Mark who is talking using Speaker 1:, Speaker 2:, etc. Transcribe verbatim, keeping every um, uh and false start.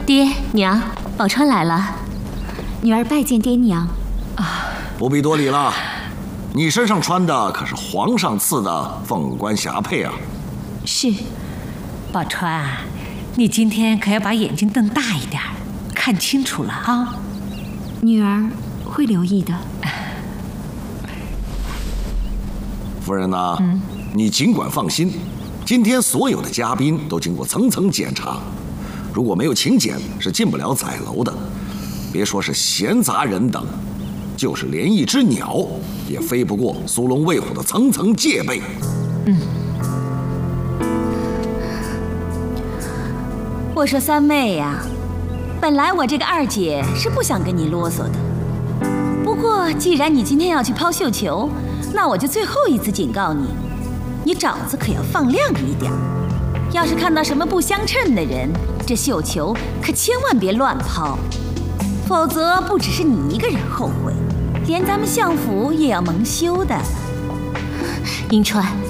Speaker 1: 爹娘，宝钏来了，
Speaker 2: 女儿拜见爹娘。
Speaker 3: 啊，不必多礼了。你身上穿的可是皇上赐的凤冠霞帔啊。
Speaker 2: 是。
Speaker 4: 宝钏，你今天可要把眼睛瞪大一点，看清楚了啊。
Speaker 2: 女儿会留意的。
Speaker 3: 夫人呐，嗯，你尽管放心，今天所有的嘉宾都经过层层检查，如果没有请柬，是进不了彩楼的。别说是闲杂人等，就是连一只鸟，也飞不过苏龙卫虎的层层戒备。
Speaker 1: 嗯。我说三妹呀，本来我这个二姐是不想跟你啰嗦的，不过既然你今天要去抛绣球，那我就最后一次警告你，你爪子可要放亮一点。要是看到什么不相称的人，这绣球可千万别乱抛，否则不只是你一个人后悔，连咱们相府也要蒙羞的。
Speaker 2: 迎川，